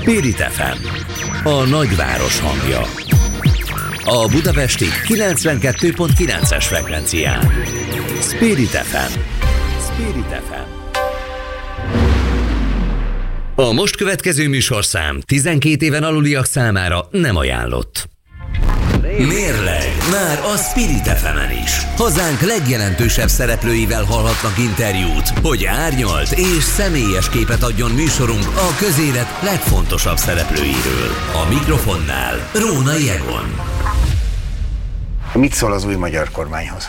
Spirit FM, a nagyváros hangja. A budapesti 92.9-es frekvencián. Spirit FM. Spirit FM. A most következő műsorszám 12 éven aluliak számára nem ajánlott. Mérleg már a Spirit FM-en is. Hazánk legjelentősebb szereplőivel hallhatnak interjút, hogy árnyalt és személyes képet adjon műsorunk a közélet legfontosabb szereplőiről. A mikrofonnál Rónai Egon. Mit szól az új magyar kormányhoz?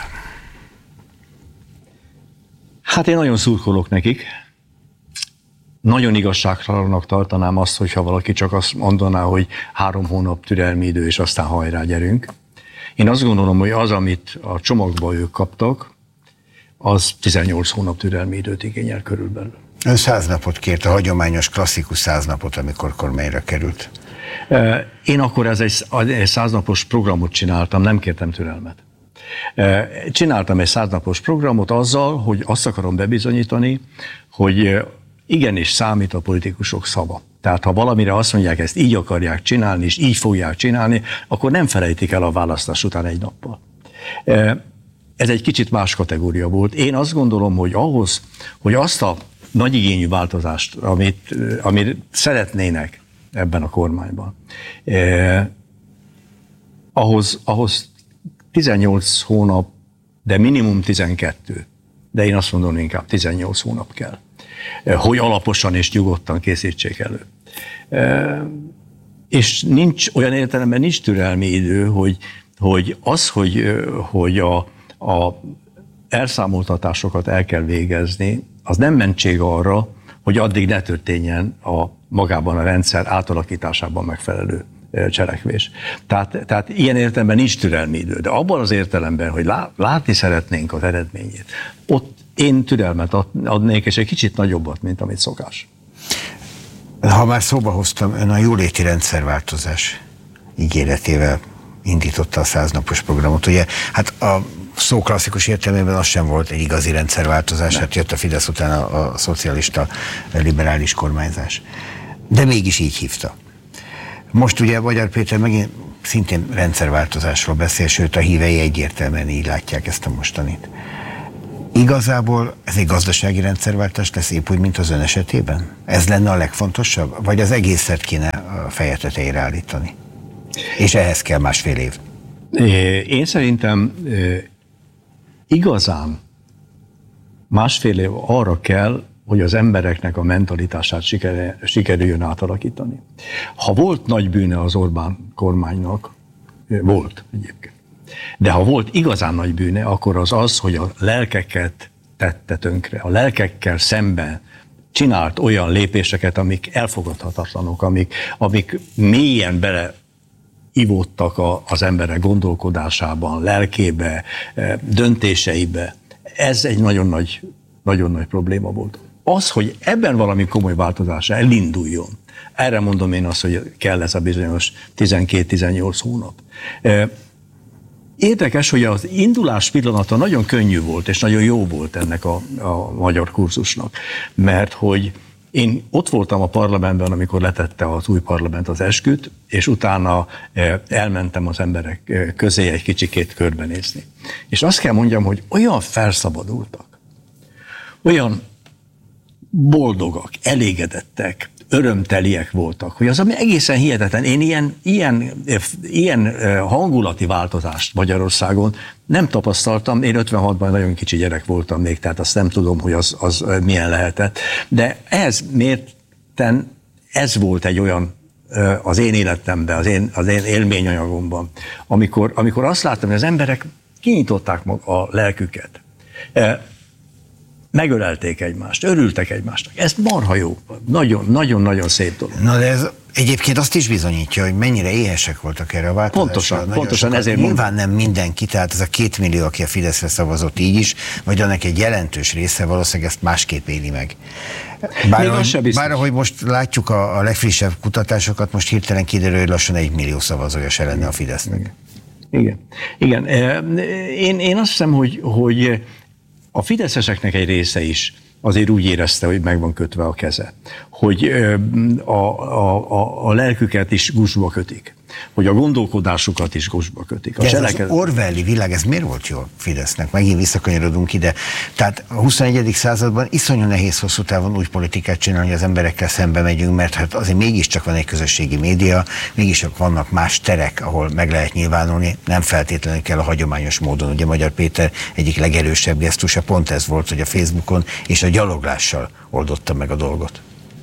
Hát én nagyon szurkolok nekik. Nagyon igazságtalannak tartanám azt, hogyha valaki csak azt mondaná, hogy 3 hónap türelmi idő, és aztán hajrá, gyerünk. Én azt gondolom, hogy az, amit a csomagba ők kaptak, az 18 hónap türelmi időt igényel körülbelül. Ön 100 napot kért, a hagyományos, klasszikus 100 napot, amikor kormányra került. Én akkor egy 100 napos programot csináltam, nem kértem türelmet. Csináltam egy 100 napos programot azzal, hogy azt akarom bebizonyítani, hogy igenis számít a politikusok szava. Tehát ha valamire azt mondják, ezt így akarják csinálni, és így fogják csinálni, akkor nem felejtik el a választás után egy nappal. Ez egy kicsit más kategória volt. Én azt gondolom, hogy ahhoz, hogy azt a nagy igényű változást, amit szeretnének ebben a kormányban, ahhoz 18 hónap, de minimum 12, de én azt mondom, inkább 18 hónap kell, hogy alaposan és nyugodtan készítsék elő. És nincs, olyan értelemben nincs türelmi idő, hogy a elszámoltatásokat el kell végezni, az nem mentség arra, hogy addig ne történjen magában a rendszer átalakításában megfelelő cselekvés. Tehát ilyen értelemben nincs türelmi idő, de abban az értelemben, hogy látni szeretnénk az eredményét, ott én türelmet adnék, és egy kicsit nagyobbat, mint amit szokás. Ha már szóba hoztam, ön a jóléti rendszerváltozás ígéretével indította a 100 napos programot. Ugye, hát a szó klasszikus értelmében az sem volt egy igazi rendszerváltozás, hát jött a Fidesz után a szocialista liberális kormányzás. De mégis így hívta. Most ugye Magyar Péter megint szintén rendszerváltozásról beszél, sőt a hívei egyértelműen így látják ezt a mostanit. Igazából ez egy gazdasági rendszerváltás lesz épp úgy, mint az ön esetében? Ez lenne a legfontosabb? Vagy az egészet kéne a feje tetejére állítani? És ehhez kell 1,5 év? Én szerintem igazán 1,5 év arra kell, hogy az embereknek a mentalitását sikerüljön átalakítani. Ha volt nagy bűne az Orbán kormánynak, volt egyébként, de ha volt igazán nagy bűne, akkor az, hogy a lelkeket tette tönkre, a lelkekkel szemben csinált olyan lépéseket, amik elfogadhatatlanok, amik mélyen beleivódtak az emberek gondolkodásában, lelkébe, döntéseibe. Ez egy nagyon nagy probléma volt. Az, hogy ebben valami komoly változás elinduljon, erre mondom én azt, hogy kell ez a bizonyos 12-18 hónap. Érdekes, hogy az indulás pillanata nagyon könnyű volt, és nagyon jó volt ennek a magyar kurzusnak, mert hogy én ott voltam a parlamentben, amikor letette az új parlament az esküt, és utána elmentem az emberek közé egy kicsikét körbenézni. És azt kell mondjam, hogy olyan felszabadultak, olyan boldogak, elégedettek, örömteliek voltak, hogy az, ami egészen hihetetlen. Én ilyen hangulati változást Magyarországon nem tapasztaltam. Én 56-ban nagyon kicsi gyerek voltam még, tehát azt nem tudom, hogy az milyen lehetett. De ehhez mérten ez volt egy olyan az én életemben, az én élményanyagomban, amikor azt láttam, hogy az emberek kinyitották a lelküket. Megölelték egymást, örültek egymásnak. Ez marha jó. Nagyon-nagyon szép dolog. Na de ez egyébként azt is bizonyítja, hogy mennyire éhesek voltak erre a változásra. Pontosan ezért nyilván nem mindenki, tehát ez a 2 millió, aki a Fideszre szavazott így is, vagy annak egy jelentős része valószínűleg ezt másképp éli meg. Bár ahogy most látjuk a legfrissebb kutatásokat, most hirtelen kiderül, hogy lassan 1 millió szavazója se lenne a Fidesznek. Igen. Én azt hiszem, hogy a fideszeseknek egy része is azért úgy érezte, hogy meg van kötve a keze. a lelküket is gúzsba kötik, hogy a gondolkodásukat is gúzsba kötik. De ez az orwelli világ, ez miért volt jó Fidesznek? Megint visszakanyarodunk ide. Tehát a 21. században iszonyú nehéz hosszú távon úgy politikát csinálni, hogy az emberekkel szembe megyünk, mert hát azért mégiscsak van egy közösségi média, mégiscsak vannak más terek, ahol meg lehet nyilvánulni, nem feltétlenül kell a hagyományos módon. Ugye Magyar Péter egyik legerősebb gesztusa pont ez volt, hogy a Facebookon és a gyaloglással oldotta meg a dolgot.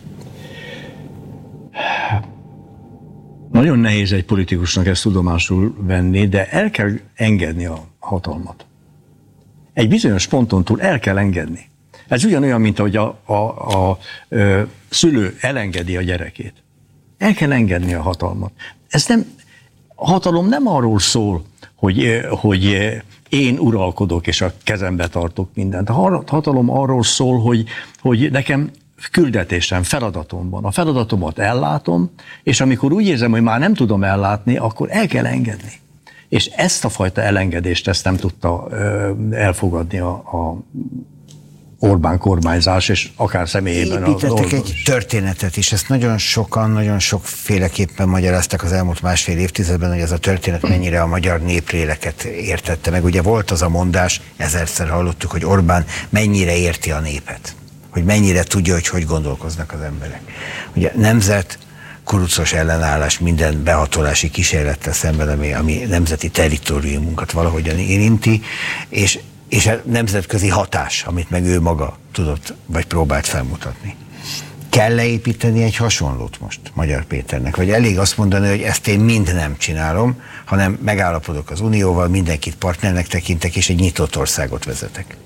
Nagyon nehéz egy politikusnak ezt tudomásul venni, de el kell engedni a hatalmat. Egy bizonyos ponton túl el kell engedni. Ez ugyanolyan, mint ahogy a szülő elengedi a gyerekét. El kell engedni a hatalmat. A hatalom nem arról szól, hogy én uralkodok és a kezembe tartok mindent. A hatalom arról szól, hogy nekem küldetésem, feladatom van. A feladatomat ellátom, és amikor úgy érzem, hogy már nem tudom ellátni, akkor el kell engedni. És ezt a fajta elengedést, ezt nem tudta elfogadni a Orbán kormányzás, és akár személyében az Orbán. Építettek egy történetet is, ezt nagyon sokan, nagyon sokféleképpen magyaráztak az elmúlt másfél évtizedben, hogy ez a történet mennyire a magyar népléleket értette meg. Ugye volt az a mondás, ezerszer hallottuk, hogy Orbán mennyire érti a népet, hogy mennyire tudja, hogy gondolkoznak az emberek. Ugye nemzet, kurucos ellenállás minden behatolási kísérlettel szemben, ami nemzeti territóriumunkat valahogyan érinti, és a nemzetközi hatás, amit meg ő maga tudott, vagy próbált felmutatni. Kell leépíteni egy hasonlót most Magyar Péternek? Vagy elég azt mondani, hogy ezt én mind nem csinálom, hanem megállapodok az Unióval, mindenkit partnernek tekintek, és egy nyitott országot vezetek?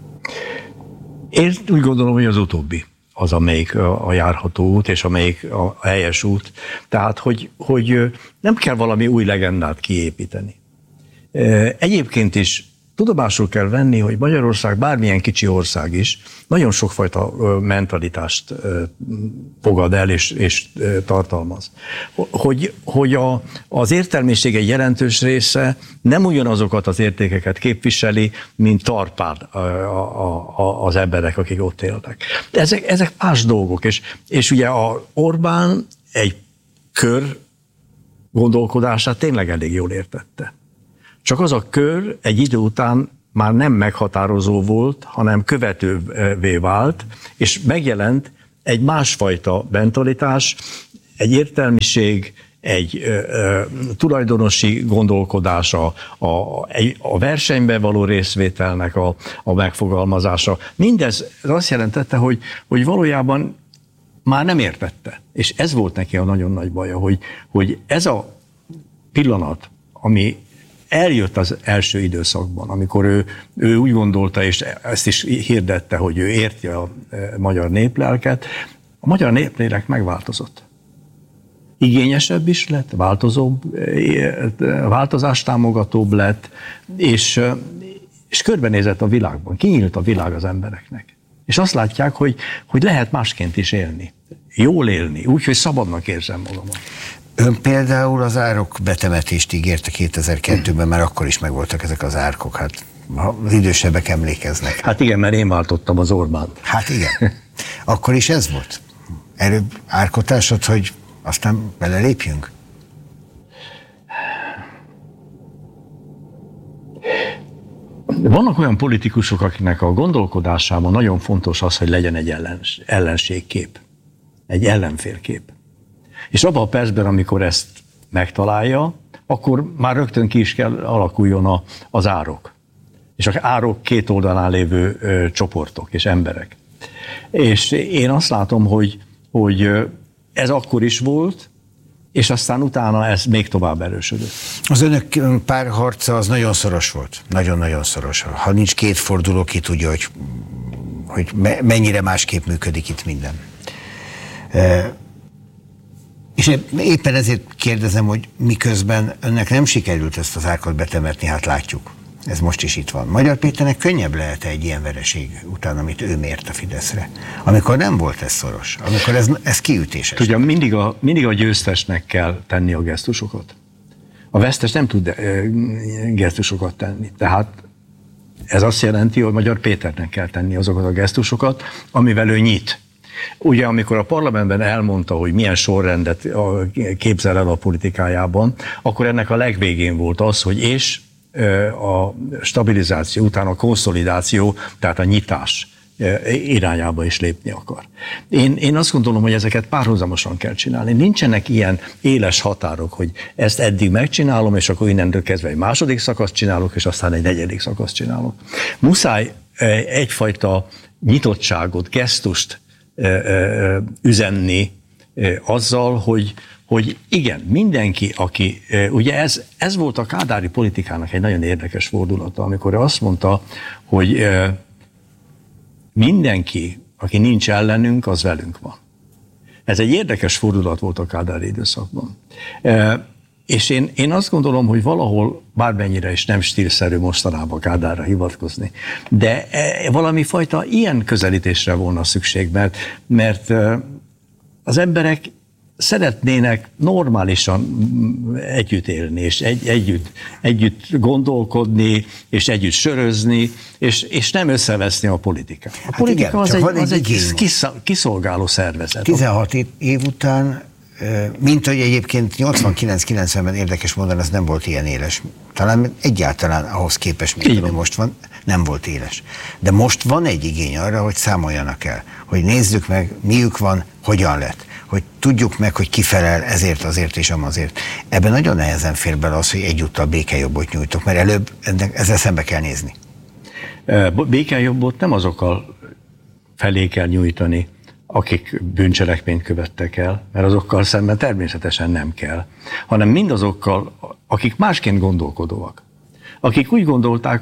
Én úgy gondolom, hogy az utóbbi az, amelyik a járható út, és amelyik a helyes út. Tehát, hogy nem kell valami új legendát kiépíteni. Egyébként is tudomásul kell venni, hogy Magyarország bármilyen kicsi ország is nagyon sokfajta mentalitást fogad el és tartalmaz. Hogy az értelmiség egy jelentős része nem ugyanazokat az értékeket képviseli, mint Tarpán az emberek, akik ott élnek. Ezek más dolgok, és ugye a Orbán egy kör gondolkodását tényleg elég jól értette. Csak az a kör egy idő után már nem meghatározó volt, hanem követővé vált, és megjelent egy másfajta mentalitás, egy értelmiség, egy tulajdonosi gondolkodás, a versenyben való részvételnek a megfogalmazása. Mindez azt jelentette, hogy valójában már nem értette. És ez volt neki a nagyon nagy baja, hogy ez a pillanat, ami eljött az első időszakban, amikor ő úgy gondolta, és ezt is hirdette, hogy ő érti a magyar néplelket, a magyar néplélek megváltozott. Igényesebb is lett, változástámogatóbb lett, és körbenézett a világban, kinyílt a világ az embereknek. És azt látják, hogy lehet másként is élni, jól élni, úgyhogy szabadnak érzem magamat. Ön például az árok betemetést ígérte 2002-ben, mert akkor is megvoltak ezek az árkok, hát az idősebbek emlékeznek. Hát igen, mert én váltottam az Orbánt. Hát igen. Akkor is ez volt? Erről árkotásod, hogy aztán belelépjünk? Vannak olyan politikusok, akiknek a gondolkodásában nagyon fontos az, hogy legyen egy ellenségkép, egy ellenfélkép. És abban a percben, amikor ezt megtalálja, akkor már rögtön ki is kell alakuljon az árok. És az árok két oldalán lévő csoportok és emberek. És én azt látom, hogy ez akkor is volt, és aztán utána ez még tovább erősödött. Az önök párharca az nagyon szoros volt. Nagyon-nagyon szoros. Ha nincs két forduló, ki tudja, hogy mennyire másképp működik itt minden. És éppen ezért kérdezem, hogy miközben önnek nem sikerült ezt az árkot betemetni, hát látjuk. Ez most is itt van. Magyar Péternek könnyebb lehet egy ilyen vereség után, amit ő mért a Fideszre. Amikor nem volt ez szoros, amikor ez kiütéses. Tudja, mindig a győztesnek kell tenni a gesztusokat. A vesztes nem tud gesztusokat tenni. Tehát ez azt jelenti, hogy Magyar Péternek kell tenni azokat a gesztusokat, amivel ő nyit. Ugye amikor a parlamentben elmondta, hogy milyen sorrendet képzel el a politikájában, akkor ennek a legvégén volt az, hogy és a stabilizáció után a konszolidáció, tehát a nyitás irányába is lépni akar. Én azt gondolom, hogy ezeket párhuzamosan kell csinálni. Nincsenek ilyen éles határok, hogy ezt eddig megcsinálom, és akkor innentől kezdve egy második szakaszt csinálok, és aztán egy negyedik szakaszt csinálok. Muszáj egyfajta nyitottságot, gesztust üzenni azzal, hogy igen, mindenki, aki, ugye ez volt a kádári politikának egy nagyon érdekes fordulata, amikor azt mondta, hogy mindenki, aki nincs ellenünk, az velünk van. Ez egy érdekes fordulat volt a kádári időszakban. És én azt gondolom, hogy valahol, bármennyire is nem stílszerű mostanában Kádárra hivatkozni, de valami fajta ilyen közelítésre volna szükség, mert az emberek szeretnének normálisan együtt élni, és együtt gondolkodni, és együtt sörözni, és nem összeveszni a politikát. A politika az egy kiszolgáló szervezet. 16 év után, mint hogy egyébként 89-90-ben érdekes mondani, az nem volt ilyen éles. Talán egyáltalán ahhoz képest, mint ami most van, nem volt éles. De most van egy igény arra, hogy számoljanak el, hogy nézzük meg, miük van, hogyan lett, hogy tudjuk meg, hogy ki felel ezért, azért és amazért. Ebben nagyon nehezen fér bele az, hogy egyúttal békejobbot nyújtok, mert előbb ezzel szembe kell nézni. Békejobbot nem azokkal felé kell nyújtani, akik bűncselekményt követtek el, mert azokkal szemben természetesen nem kell, hanem mindazokkal, akik másként gondolkodóak. Akik úgy gondolták,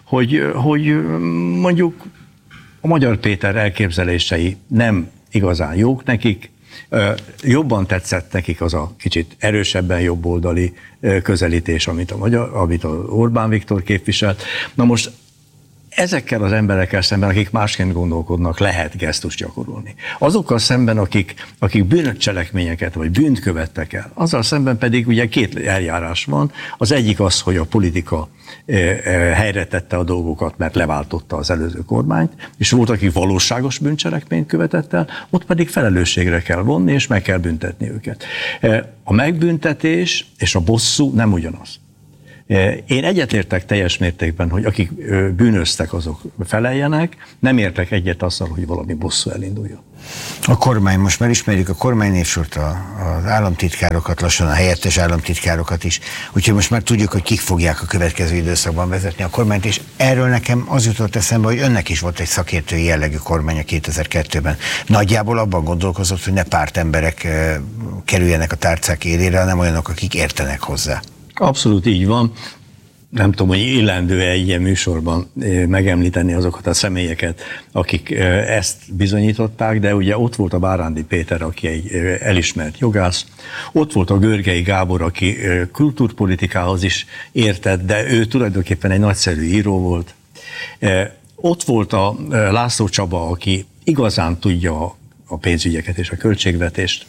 hogy mondjuk a Magyar Péter elképzelései nem igazán jók nekik, jobban tetszett nekik az a kicsit erősebben jobboldali közelítés, amit a Orbán Viktor képviselt. Na most ezekkel az emberekkel szemben, akik másként gondolkodnak, lehet gesztust gyakorolni. Azokkal szemben, akik bűncselekményeket vagy bűnt követtek el, azzal szemben pedig ugye két eljárás van. Az egyik az, hogy a politika helyre tette a dolgokat, mert leváltotta az előző kormányt, és volt, aki valóságos bűncselekményt követett el, ott pedig felelősségre kell vonni, és meg kell büntetni őket. A megbüntetés és a bosszú nem ugyanaz. Én egyetértek teljes mértékben, hogy akik bűnöztek, azok feleljenek, nem értek egyet azzal, hogy valami bosszú elinduljon. A kormány, most már ismerjük a kormánynévsort, az államtitkárokat, lassan a helyettes államtitkárokat is, úgyhogy most már tudjuk, hogy kik fogják a következő időszakban vezetni a kormányt, és erről nekem az jutott eszembe, hogy önnek is volt egy szakértői jellegű kormánya 2002-ben. Nagyjából abban gondolkozott, hogy ne pártemberek kerüljenek a tárcák élére, hanem olyanok, akik értenek hozzá. Abszolút így van. Nem tudom, hogy illendő-e egy ilyen műsorban megemlíteni azokat a személyeket, akik ezt bizonyították, de ugye ott volt a Bárándi Péter, aki egy elismert jogász, ott volt a Görgei Gábor, aki kultúrpolitikához is értett, de ő tulajdonképpen egy nagyszerű író volt. Ott volt a László Csaba, aki igazán tudja a pénzügyeket és a költségvetést.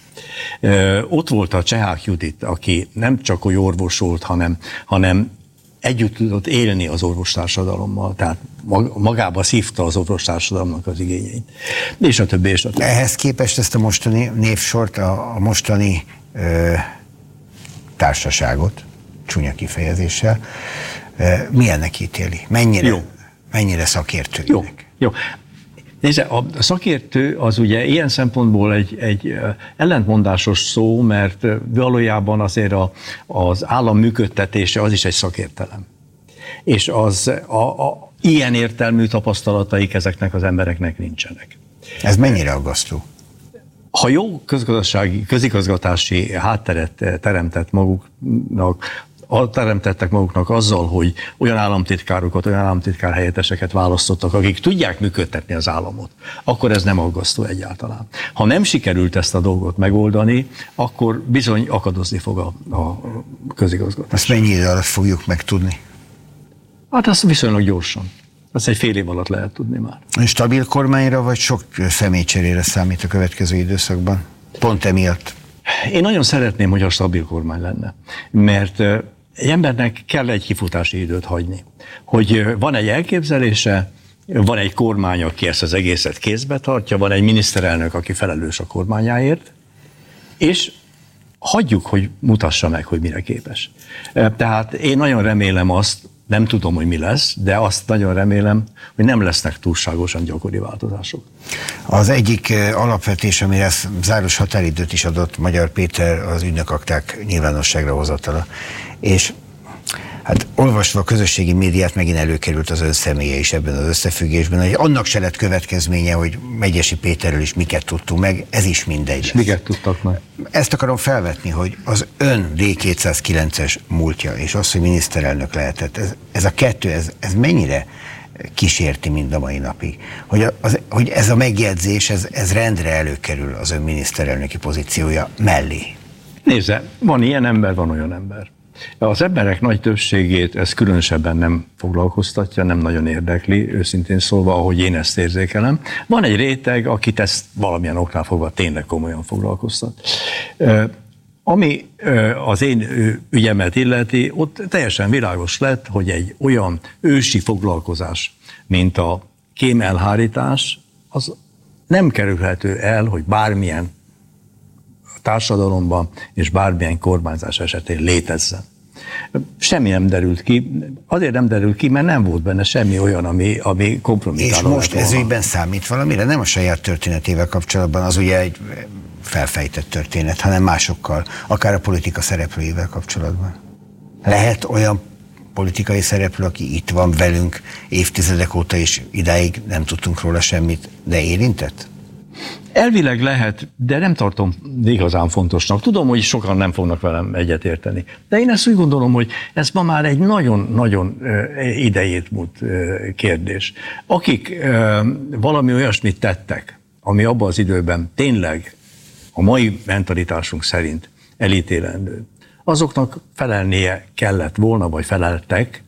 Ott volt a Csehák Judit, aki nem csak hogy orvos volt, hanem együtt tudott élni az orvostársadalommal, tehát magába szívta az orvostársadalomnak az igényeit. És a többi, és a többi. Ehhez képest ezt a mostani névsort, a mostani társaságot, csúnya kifejezéssel, milyennek ítéli? Mennyire szakértőnek? Jó. Nézze, a szakértő az ugye ilyen szempontból egy ellentmondásos szó, mert valójában azért az állam működtetése az is egy szakértelem. És ilyen értelmű tapasztalataik ezeknek az embereknek nincsenek. Ez mennyire aggasztó? Ha jó közigazgatási hátteret teremtettek maguknak azzal, hogy olyan államtitkárokat, olyan államtitkárhelyetteseket választottak, akik tudják működtetni az államot, akkor ez nem aggasztó egyáltalán. Ha nem sikerült ezt a dolgot megoldani, akkor bizony akadozni fog a közigazgatás. Ezt mennyi idő alatt fogjuk megtudni? Hát ezt viszonylag gyorsan. Ezt egy fél év alatt lehet tudni már. Stabil kormányra vagy sok személycserére számít a következő időszakban? Pont emiatt. Én nagyon szeretném, hogy a stabil kormány lenne, mert egy embernek kell egy kifutási időt hagyni. Hogy van egy elképzelése, van egy kormány, aki ezt az egészet kézbe tartja, van egy miniszterelnök, aki felelős a kormányáért, és hagyjuk, hogy mutassa meg, hogy mire képes. Tehát én nagyon remélem azt, nem tudom, hogy mi lesz, de azt nagyon remélem, hogy nem lesznek túlságosan gyakori változások. Az egyik alapvetés, amire záros határidőt is adott Magyar Péter, az ügynökakták nyilvánosságra hozatala. És hát olvasva a közösségi médiát megint előkerült az ön személye is ebben az összefüggésben, hogy annak se lett következménye, hogy Megyesi Péterről is miket tudtunk meg, ez is mindegy. És miket tudtak meg? Ezt akarom felvetni, hogy az ön D209-es múltja, és az, hogy miniszterelnök lehetett, ez a kettő, ez mennyire kísérti mind a mai napig? Hogy ez a megjegyzés, ez rendre előkerül az ön miniszterelnöki pozíciója mellé. Nézze, van ilyen ember, van olyan ember. Az emberek nagy többségét ez különösebben nem foglalkoztatja, nem nagyon érdekli, őszintén szólva, ahogy én ezt érzékelem. Van egy réteg, akit ezt valamilyen oknál fogva tényleg komolyan foglalkoztat. Ami az én ügyemet illeti, ott teljesen világos lett, hogy egy olyan ősi foglalkozás, mint a kémelhárítás, az nem kerülhető el, hogy bármilyen társadalomban és bármilyen kormányzás esetén létezzen. Semmi nem derült ki, azért nem derült ki, mert nem volt benne semmi olyan, ami kompromittáló. És most ez ügyben számít valamire? Nem a saját történetével kapcsolatban, az ugye egy felfejtett történet, hanem másokkal, akár a politika szereplőivel kapcsolatban. Lehet olyan politikai szereplő, aki itt van velünk évtizedek óta, és idáig nem tudtunk róla semmit, de érintett? Elvileg lehet, de nem tartom igazán fontosnak. Tudom, hogy sokan nem fognak velem egyetérteni. De én ezt úgy gondolom, hogy ez ma már egy nagyon-nagyon idejét múlt kérdés. Akik valami olyasmit tettek, ami abban az időben tényleg a mai mentalitásunk szerint elítélendő, azoknak felelnie kellett volna, vagy feleltek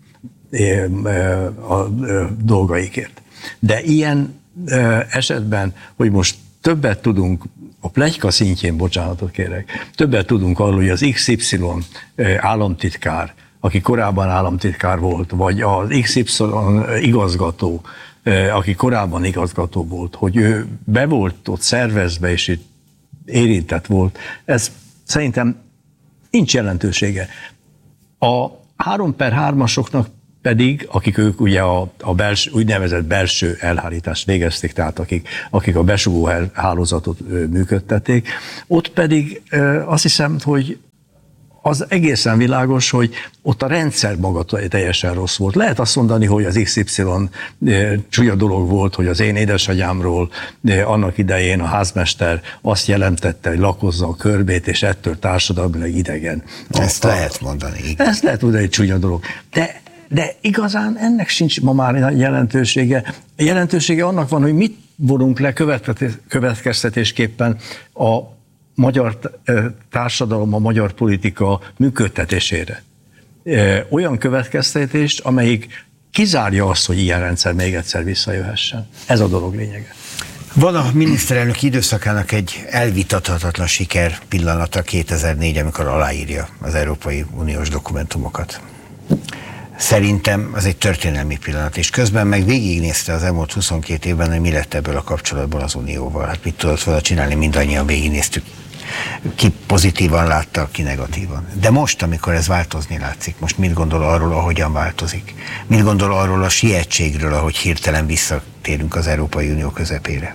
a dolgaikért. De ilyen esetben, hogy most többet tudunk, a pletyka szintjén, bocsánatot kérek, többet tudunk arról, hogy az XY államtitkár, aki korábban államtitkár volt, vagy az XY igazgató, aki korábban igazgató volt, hogy ő be volt ott szervezve, és itt érintett volt, ez szerintem nincs jelentősége. A 3/3-asoknak pedig, akik ők ugye a úgynevezett belső elhárítást végezték, tehát akik a besugó hálózatot működtették, ott pedig azt hiszem, hogy az egészen világos, hogy ott a rendszer maga teljesen rossz volt. Lehet azt mondani, hogy az XY csúnya dolog volt, hogy az én édesanyámról annak idején a házmester azt jelentette, hogy lakozza a körbét, és ettől társadalmilag idegen. Ezt lehet mondani. Igen. Ezt lehet mondani, hogy csúnya dolog. De igazán ennek sincs ma már jelentősége. A jelentősége annak van, hogy mit vonunk le következtetésképpen a magyar társadalom, a magyar politika működtetésére. Olyan következtetést, amelyik kizárja azt, hogy ilyen rendszer még egyszer visszajöhessen. Ez a dolog lényege. Van a miniszterelnök időszakának egy elvitathatatlan siker pillanata 2004, amikor aláírja az Európai Uniós dokumentumokat. Szerintem az egy történelmi pillanat, és közben meg végignézte az elmúlt 22 évben, hogy mi lett ebből a kapcsolatból az Unióval. Hát mit tudott volna csinálni, mindannyian végignéztük. Ki pozitívan látta, ki negatívan. De most, amikor ez változni látszik, most mit gondol arról, ahogyan változik? Mit gondol arról a sietségről, ahogy hirtelen visszatérünk az Európai Unió közepére?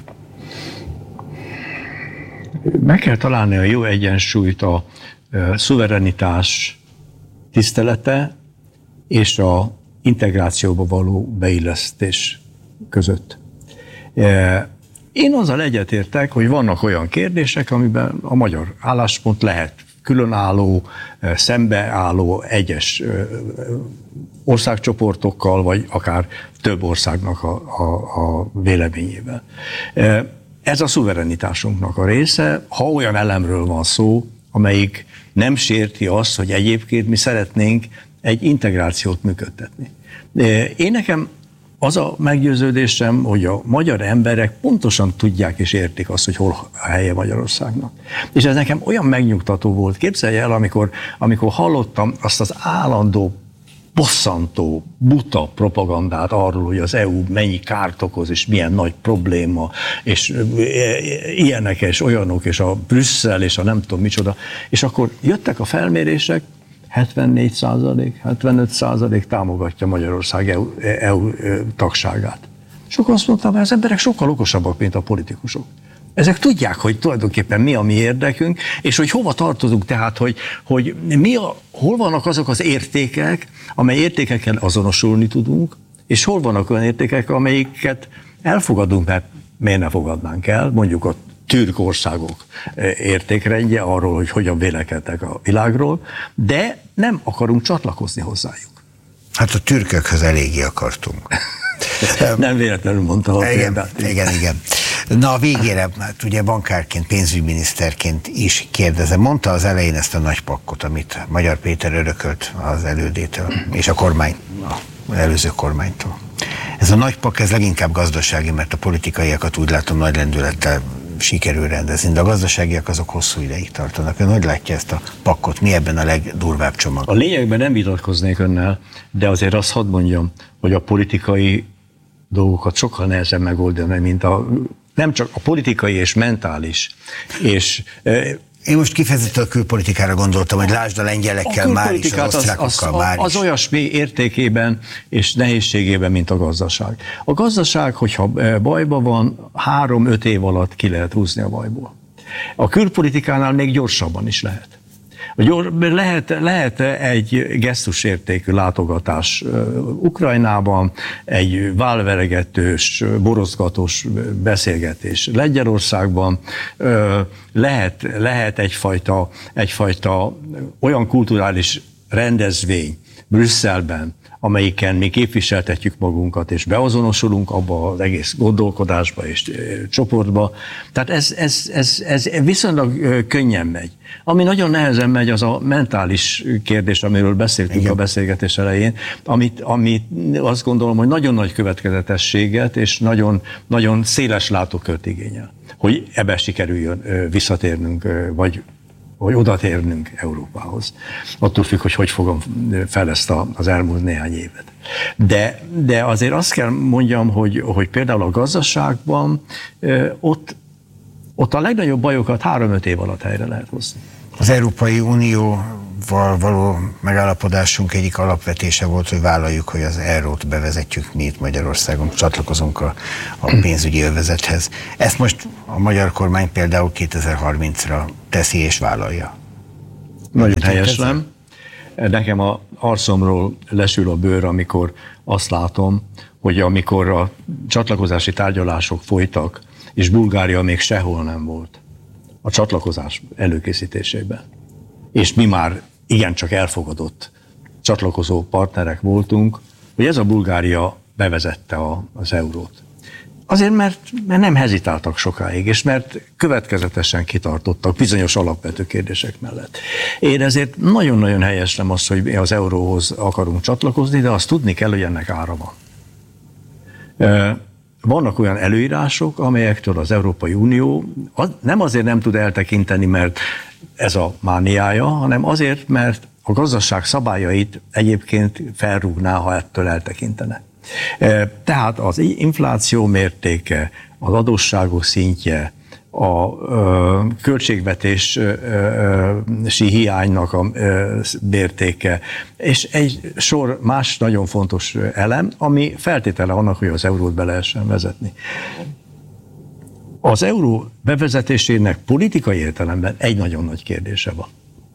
Meg kell találni a jó egyensúlyt a szuverenitás tisztelete és a integrációba való beillesztés között. Én azzal egyetértek, hogy vannak olyan kérdések, amiben a magyar álláspont lehet különálló, szembeálló egyes országcsoportokkal, vagy akár több országnak a véleményével. Ez a szuverenitásunknak a része, ha olyan elemről van szó, amelyik nem sérti azt, hogy egyébként mi szeretnénk egy integrációt működtetni. Én nekem az a meggyőződésem, hogy a magyar emberek pontosan tudják és értik azt, hogy hol a helye Magyarországnak. És ez nekem olyan megnyugtató volt. Képzelje el, amikor hallottam azt az állandó bosszantó, buta propagandát arról, hogy az EU mennyi kárt okoz, és milyen nagy probléma, és ilyenek, és olyanok, és a Brüsszel, és a nem tudom micsoda. És akkor jöttek a felmérések, 74%, 75% támogatja Magyarország EU tagságát. És akkor azt mondtam, hogy az emberek sokkal okosabbak, mint a politikusok. Ezek tudják, hogy tulajdonképpen mi a mi érdekünk, és hogy hova tartozunk, tehát, hogy hol vannak azok az értékek, amely értékekkel azonosulni tudunk, és hol vannak olyan értékek, amelyiket elfogadunk, mert miért ne fogadnánk el, mondjuk a türk országok értékrendje arról, hogy hogyan vélekednek a világról, de nem akarunk csatlakozni hozzájuk. Hát a türkökhöz eléggé akartunk. Nem véletlenül mondta a példát. Igen. Na a végére, hát ugye bankárként, pénzügyminiszterként is kérdezem. Mondta az elején ezt a nagy pakkot, amit Magyar Péter örökölt az elődétől, és a kormány, az előző kormánytól. Ez a nagy pakk, ez leginkább gazdasági, mert a politikaiakat úgy látom nagy lendülettel sikerül rendezni, de a gazdaságiak azok hosszú ideig tartanak. Ön hogy látja ezt a pakkot? Mi ebben a legdurvább csomag? A lényegben nem vitatkoznék önnel, de azért azt hadd mondjam, hogy a politikai dolgokat sokkal nehezebb megoldani, mint nem csak a politikai és mentális. Én most kifejezetten a külpolitikára gondoltam, hogy lásd a lengyelekkel már is, az osztrákokkal már is. Az olyasmi értékében és nehézségében, mint a gazdaság. A gazdaság, hogyha bajban van, 3-5 év alatt ki lehet húzni a bajból. A külpolitikánál még gyorsabban is lehet. Lehet egy gesztusértékű látogatás Ukrajnában, egy válveregetős, borozgatós beszélgetés Lengyelországban, lehet egyfajta olyan kulturális rendezvény Brüsszelben, amelyiken mi képviseltetjük magunkat, és beazonosulunk abba az egész gondolkodásba és csoportba. Tehát ez viszonylag könnyen megy. Ami nagyon nehezen megy, az a mentális kérdés, amiről beszéltünk Igen. a beszélgetés elején, amit azt gondolom, hogy nagyon nagy következetességet és nagyon, nagyon széles látókört igényel, hogy ebbe sikerüljön visszatérnünk, vagy odatérnünk Európához. Attól függ, hogy fogom fel ezt az elmúlt néhány évet. De azért azt kell mondjam, hogy például a gazdaságban ott a legnagyobb bajokat 3-5 év alatt helyre lehet hozni. Az Európai Unióval való megállapodásunk egyik alapvetése volt, hogy vállaljuk, hogy az eurót bevezetjük mi itt Magyarországon, csatlakozunk a pénzügyi övezethez. Ezt most a magyar kormány például 2030-ra teszi és vállalja. Nagyon helyeslem. Nekem a arcomról lesül a bőr, amikor azt látom, hogy amikor a csatlakozási tárgyalások folytak, és Bulgária még sehol nem volt a csatlakozás előkészítésében. És mi már igencsak elfogadott csatlakozó partnerek voltunk, hogy ez a Bulgária bevezette az eurót. Azért, mert nem hezitáltak sokáig, és mert következetesen kitartottak bizonyos alapvető kérdések mellett. Én ezért nagyon-nagyon helyeslem azt, hogy mi az euróhoz akarunk csatlakozni, de azt tudni kell, hogy ennek ára van. Vannak olyan előírások, amelyektől az Európai Unió nem azért nem tud eltekinteni, mert ez a mániája, hanem azért, mert a gazdaság szabályait egyébként felrúgná, ha ettől eltekintene. Tehát az infláció mértéke, az adósságok szintje, a költségvetési hiánynak a mértéke, és egy sor más nagyon fontos elem, ami feltétele annak, hogy az eurót be lehessen vezetni. Az euró bevezetésének politikai értelemben egy nagyon nagy kérdése van.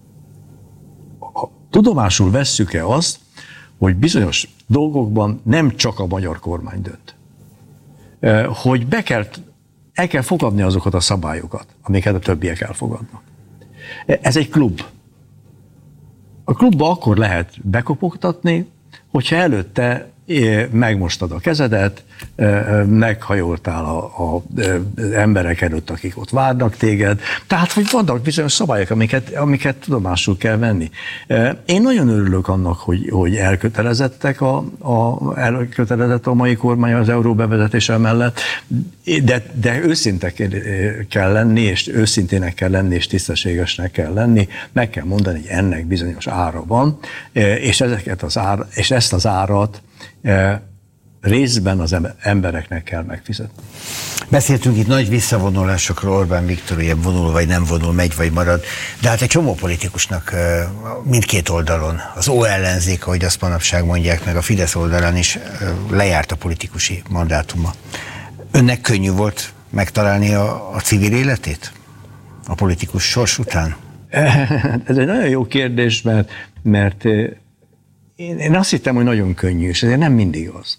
Tudomásul vesszük-e azt, hogy bizonyos dolgokban nem csak a magyar kormány dönt. Hogy el kell fogadni azokat a szabályokat, amiket a többiek elfogadnak. Ez egy klub. A klubba akkor lehet bekopogtatni, hogyha előtte megmostad a kezedet, meghajoltál az emberek előtt, akik ott várnak téged. Tehát, hogy vannak bizonyos szabályok, amiket tudomásul kell venni. Én nagyon örülök annak, hogy elkötelezettek elkötelezett a mai kormány az euró bevezetése mellett, de őszinte kell lenni, és őszintének kell lenni, és tisztességesnek kell lenni, meg kell mondani, hogy ennek bizonyos ára van, és ezt az árat részben az embereknek kell megfizetni. Beszéltünk itt nagy visszavonulásokról, Orbán Viktor ugye vonul vagy nem vonul, megy vagy marad, de hát egy csomó politikusnak mindkét oldalon, az ellenzék, ahogy azt manapság mondják, meg a Fidesz oldalán is lejárt a politikusi mandátuma. Önnek könnyű volt megtalálni a civil életét a politikus sors után? Ez egy nagyon jó kérdés, mert én azt hittem, hogy nagyon könnyű, és ezért nem mindig az.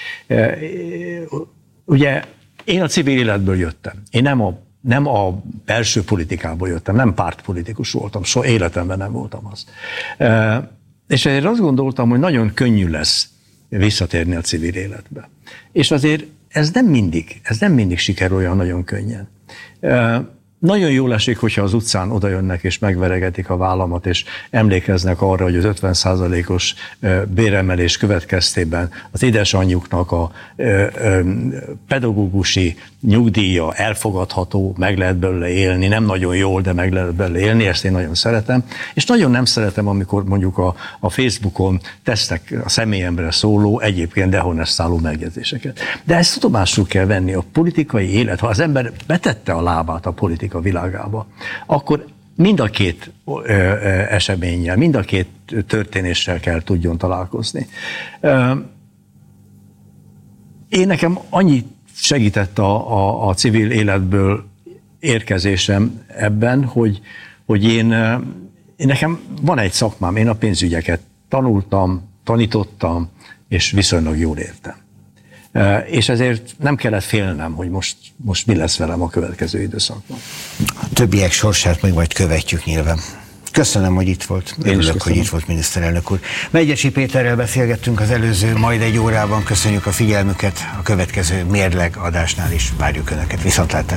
Ugye én a civil életből jöttem. Én nem a belső politikából jöttem, nem pártpolitikus voltam, soha életemben nem voltam az. És ezért azt gondoltam, hogy nagyon könnyű lesz visszatérni a civil életbe. És azért ez nem mindig sikerül olyan nagyon könnyen. Nagyon jól esik, hogyha az utcán odajönnek és megveregetik a vállamat, és emlékeznek arra, hogy az 50%-os béremelés következtében az édesanyjuknak a pedagógusi nyugdíja elfogadható, meg lehet belőle élni, nem nagyon jól, de meg lehet belőle élni, ezt én nagyon szeretem. És nagyon nem szeretem, amikor mondjuk a Facebookon tesznek a személyemre szóló, egyébként dehonestáló megjegyzéseket. De ezt tudomásul kell venni, a politikai élet, ha az ember betette a lábát a politika világába, akkor mind a két eseménnyel, mind a két történéssel kell tudjon találkozni. Én nekem annyit segített a civil életből érkezésem ebben, hogy én nekem van egy szakmám, én a pénzügyeket tanultam, tanítottam, és viszonylag jól értem. És ezért nem kellett félnem, hogy most mi lesz velem a következő időszakban. A többiek sorsát még majd követjük nyilván. Köszönöm, hogy itt volt. Örülök, hogy itt volt miniszterelnök úr. Megyesi Péterrel beszélgettünk az előző majd egy órában. Köszönjük a figyelmüket. A következő Mérleg adásnál is várjuk Önöket. Viszontlátásra.